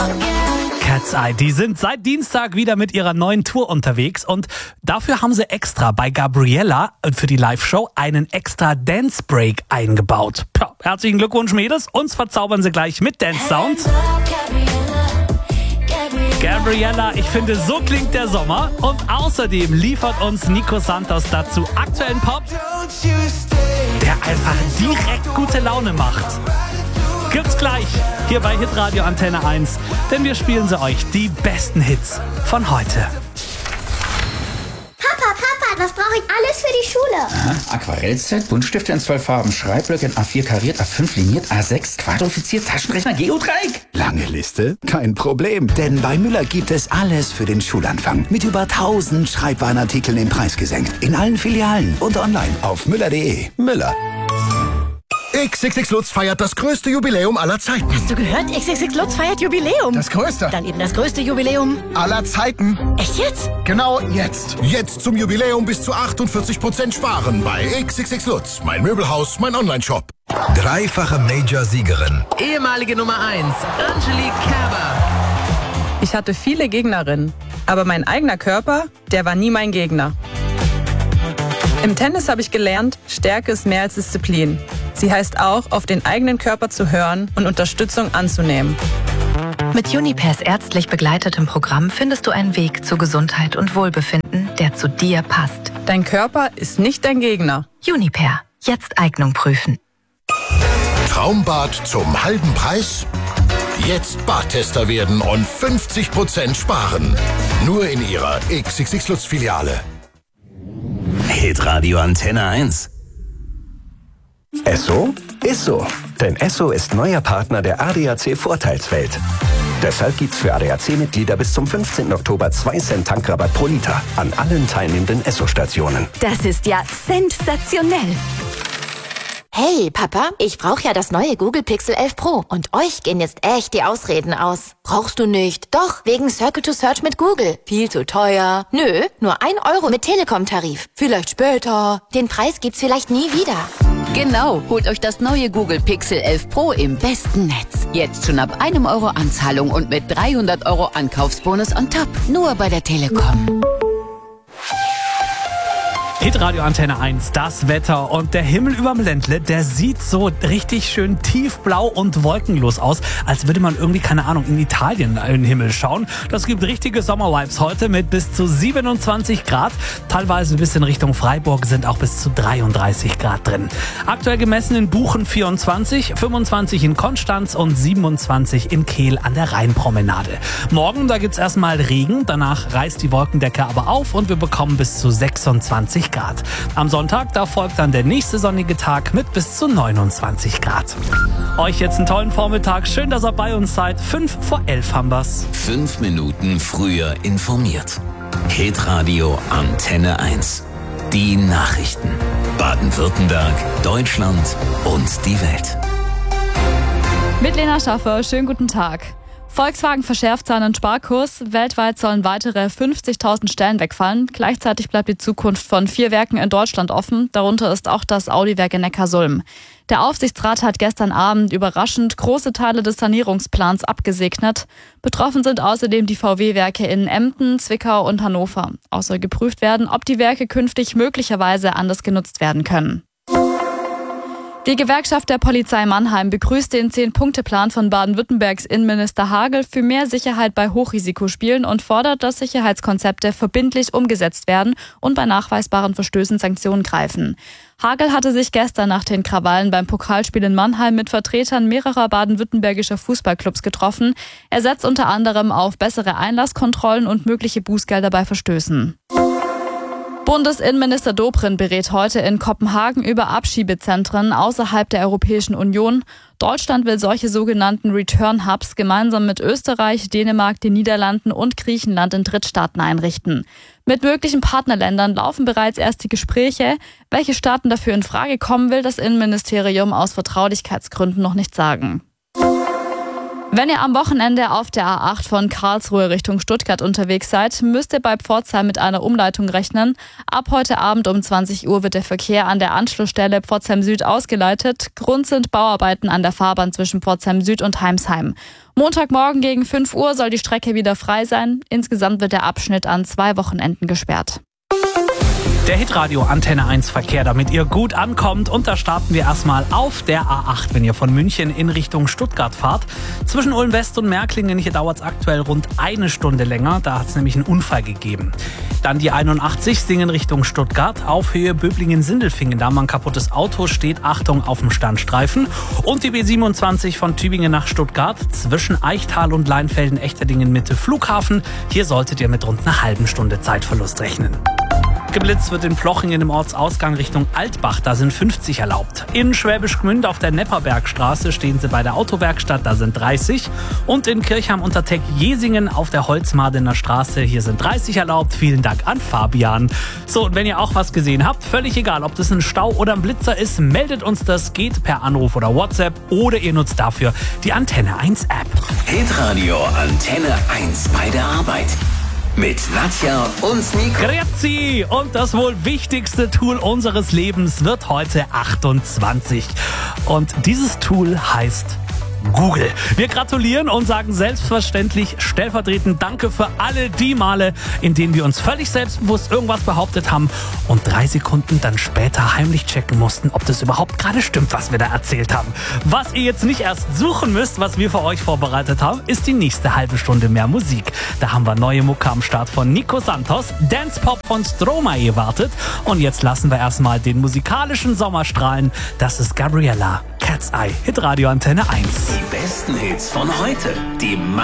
Cat's Eye, die sind seit Dienstag wieder mit ihrer neuen Tour unterwegs und dafür haben sie extra bei Gabriella für die Live-Show einen extra Dance-Break eingebaut. Ja, herzlichen Glückwunsch, Mädels, uns verzaubern sie gleich mit Dance-Sound. Gabriella, ich finde, so klingt der Sommer und außerdem liefert uns Nico Santos dazu aktuellen Pop, der einfach direkt gute Laune macht. Gibt's gleich hier bei Hitradio Antenne 1, denn wir spielen sie euch die besten Hits von heute. Papa, was brauche ich alles für die Schule? Aha, Aquarellset, Buntstifte in 12 Farben, Schreibblöcke in A4 kariert, A5 liniert, A6 quadrifiziert, Taschenrechner, Geodreieck. Lange Liste? Kein Problem, denn bei Müller gibt es alles für den Schulanfang. Mit über 1000 Schreibwarenartikeln den Preis gesenkt. In allen Filialen und online auf müller.de. Müller. XXX Lutz feiert das größte Jubiläum aller Zeiten. Hast du gehört? XXX Lutz feiert Jubiläum. Das größte. Dann eben das größte Jubiläum aller Zeiten. Echt jetzt? Genau jetzt. Jetzt zum Jubiläum bis zu 48% sparen bei XXX Lutz. Mein Möbelhaus, mein Onlineshop. Dreifache Major-Siegerin. Ehemalige Nummer 1, Angelique Kerber. Ich hatte viele Gegnerinnen, aber mein eigener Körper, der war nie mein Gegner. Im Tennis habe ich gelernt, Stärke ist mehr als Disziplin. Sie heißt auch, auf den eigenen Körper zu hören und Unterstützung anzunehmen. Mit Unipairs ärztlich begleitetem Programm findest du einen Weg zu Gesundheit und Wohlbefinden, der zu dir passt. Dein Körper ist nicht dein Gegner. Unipair. Jetzt Eignung prüfen. Traumbad zum halben Preis? Jetzt Badtester werden und 50% sparen. Nur in ihrer XXX Lutz Filiale. Hitradio Antenne 1. Esso ist so. Denn Esso ist neuer Partner der ADAC Vorteilswelt. Deshalb gibt's für ADAC-Mitglieder bis zum 15. Oktober 2 Cent Tankrabatt pro Liter an allen teilnehmenden Esso-Stationen. Das ist ja sensationell. Hey, Papa, ich brauche ja das neue Google Pixel 11 Pro und euch gehen jetzt echt die Ausreden aus. Brauchst du nicht? Doch, wegen Circle to Search mit Google. Viel zu teuer. Nö, nur 1 Euro mit Telekom-Tarif. Vielleicht später. Den Preis gibt's vielleicht nie wieder. Genau, holt euch das neue Google Pixel 11 Pro im besten Netz. Jetzt schon ab 1 Euro Anzahlung und mit 300 Euro Ankaufsbonus on top. Nur bei der Telekom. Hitradio Antenne 1, das Wetter und der Himmel überm Ländle, der sieht so richtig schön tiefblau und wolkenlos aus, als würde man irgendwie, keine Ahnung, in Italien in den Himmel schauen. Das gibt richtige Sommervibes heute mit bis zu 27 Grad. Teilweise bis in Richtung Freiburg sind auch bis zu 33 Grad drin. Aktuell gemessen in Buchen 24, 25 in Konstanz und 27 in Kehl an der Rheinpromenade. Morgen, da gibt's erstmal Regen, danach reißt die Wolkendecke aber auf und wir bekommen bis zu 26 Grad. Am Sonntag, da folgt dann der nächste sonnige Tag mit bis zu 29 Grad. Euch jetzt einen tollen Vormittag. Schön, dass ihr bei uns seid. 5:11 haben wir's. 5 Minuten früher informiert. Hitradio Antenne 1. Die Nachrichten. Baden-Württemberg, Deutschland und die Welt. Mit Lena Schaffer, schönen guten Tag. Volkswagen verschärft seinen Sparkurs. Weltweit sollen weitere 50.000 Stellen wegfallen. Gleichzeitig bleibt die Zukunft von 4 Werken in Deutschland offen. Darunter ist auch das Audi-Werk in Neckarsulm. Der Aufsichtsrat hat gestern Abend überraschend große Teile des Sanierungsplans abgesegnet. Betroffen sind außerdem die VW-Werke in Emden, Zwickau und Hannover. Auch soll geprüft werden, ob die Werke künftig möglicherweise anders genutzt werden können. Die Gewerkschaft der Polizei Mannheim begrüßt den 10-Punkte-Plan von Baden-Württembergs Innenminister Hagel für mehr Sicherheit bei Hochrisikospielen und fordert, dass Sicherheitskonzepte verbindlich umgesetzt werden und bei nachweisbaren Verstößen Sanktionen greifen. Hagel hatte sich gestern nach den Krawallen beim Pokalspiel in Mannheim mit Vertretern mehrerer baden-württembergischer Fußballclubs getroffen. Er setzt unter anderem auf bessere Einlasskontrollen und mögliche Bußgelder bei Verstößen. Bundesinnenminister Dobrindt berät heute in Kopenhagen über Abschiebezentren außerhalb der Europäischen Union. Deutschland will solche sogenannten Return-Hubs gemeinsam mit Österreich, Dänemark, den Niederlanden und Griechenland in Drittstaaten einrichten. Mit möglichen Partnerländern laufen bereits erst die Gespräche. Welche Staaten dafür in Frage kommen, will das Innenministerium aus Vertraulichkeitsgründen noch nicht sagen. Wenn ihr am Wochenende auf der A8 von Karlsruhe Richtung Stuttgart unterwegs seid, müsst ihr bei Pforzheim mit einer Umleitung rechnen. Ab heute Abend um 20 Uhr wird der Verkehr an der Anschlussstelle Pforzheim Süd ausgeleitet. Grund sind Bauarbeiten an der Fahrbahn zwischen Pforzheim Süd und Heimsheim. Montagmorgen gegen 5 Uhr soll die Strecke wieder frei sein. Insgesamt wird der Abschnitt an 2 Wochenenden gesperrt. Der Hitradio Antenne 1 Verkehr, damit ihr gut ankommt. Und da starten wir erstmal auf der A8, wenn ihr von München in Richtung Stuttgart fahrt. Zwischen Ulm West und Märklingen, hier dauert es aktuell rund 1 Stunde länger. Da hat es nämlich einen Unfall gegeben. Dann die 81 Singen Richtung Stuttgart. Auf Höhe Böblingen-Sindelfingen, da mal ein kaputtes Auto steht. Achtung auf dem Standstreifen. Und die B27 von Tübingen nach Stuttgart. Zwischen Eichtal und Leinfelden-Echterdingen Mitte Flughafen. Hier solltet ihr mit rund einer halben Stunde Zeitverlust rechnen. Geblitzt wird in Plochingen im Ortsausgang Richtung Altbach, da sind 50 erlaubt. In Schwäbisch Gmünd auf der Nepperbergstraße stehen sie bei der Autowerkstatt, da sind 30. Und in Kirchheim unter Teck-Jesingen auf der Holzmadener Straße, hier sind 30 erlaubt. Vielen Dank an Fabian. So, und wenn ihr auch was gesehen habt, völlig egal, ob das ein Stau oder ein Blitzer ist, meldet uns das, geht per Anruf oder WhatsApp oder ihr nutzt dafür die Antenne 1 App. Hitradio Antenne 1 bei der Arbeit. Mit Nadja und Nico. Grüezi! Und das wohl wichtigste Tool unseres Lebens wird heute 28. Und dieses Tool heißt Google. Wir gratulieren und sagen selbstverständlich stellvertretend Danke für alle die Male, in denen wir uns völlig selbstbewusst irgendwas behauptet haben und 3 Sekunden dann später heimlich checken mussten, ob das überhaupt gerade stimmt, was wir da erzählt haben. Was ihr jetzt nicht erst suchen müsst, was wir für euch vorbereitet haben, ist die nächste halbe Stunde mehr Musik. Da haben wir neue Mucke am Start von Nico Santos, Dance Pop von Stromae wartet. Und jetzt lassen wir erstmal den musikalischen Sommer strahlen. Das ist Gabriella, Cat's Eye, Hitradio Antenne 1. Die besten Hits von heute. Die